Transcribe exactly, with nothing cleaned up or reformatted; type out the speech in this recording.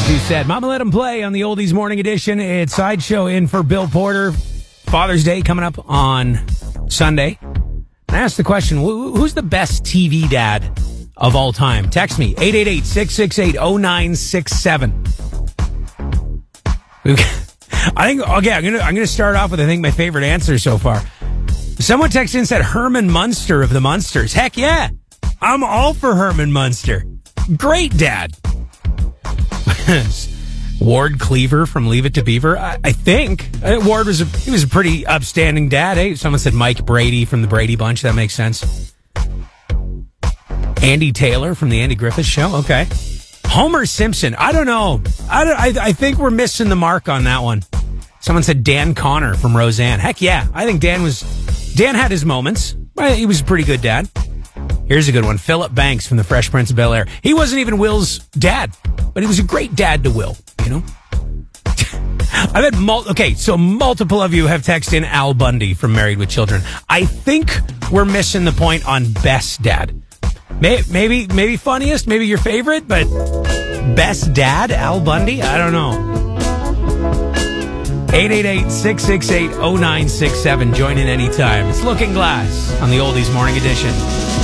who said, Mama let him play on the Oldies Morning Edition. It's Sideshow in for Bill Porter. Father's Day coming up on Sunday. I asked the question, who's the best T V dad of all time? Text me, eight eight eight, six six eight, zero nine six seven. I think, okay, I'm going to I'm gonna start off with, I think, my favorite answer so far. Someone texted in and said Herman Munster of the Munsters. Heck yeah, I'm all for Herman Munster. Great dad. Ward Cleaver from Leave It to Beaver. I, I think uh, Ward was a he was a pretty upstanding dad. Eh? Someone said Mike Brady from the Brady Bunch. That makes sense. Andy Taylor from the Andy Griffith Show. Okay. Homer Simpson. I don't know. I don't, I, I think we're missing the mark on that one. Someone said Dan Connor from Roseanne. Heck yeah. I think Dan was Dan had his moments. He was a pretty good dad. Here's a good one. Philip Banks from the Fresh Prince of Bel-Air. He wasn't even Will's dad, but he was a great dad to Will, you know? I've had mul- okay, so multiple of you have texted in Al Bundy from Married with Children. I think we're missing the point on best dad. May- maybe, maybe funniest, maybe your favorite, but best dad, Al Bundy? I don't know. eight eight eight, six six eight, zero nine six seven. Join in anytime. It's Looking Glass on the Oldies Morning Edition.